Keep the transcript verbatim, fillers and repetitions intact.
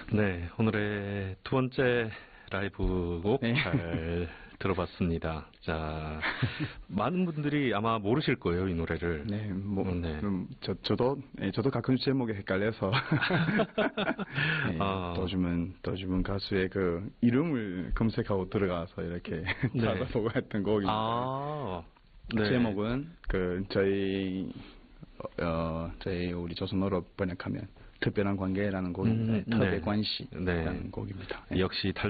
네, 오늘의 두 번째 라이브 곡 네. 잘 들어봤습니다. 자, 많은 분들이 아마 모르실 거예요, 이 노래를. 네, 뭐, 네. 음, 저, 저도, 네, 저도 가끔 제목에 헷갈려서. 네, 아. 도주문, 도주문 가수의 그 이름을 검색하고 들어가서 이렇게 네. 찾아보고 했던 곡입니다. 아, 네. 제목은 그, 저희, 어, 저희 우리 조선어로 번역하면 특별한 관계라는 곡입니다. 음, 턱의 네. 관시라는 네. 곡입니다. 네. 역시 달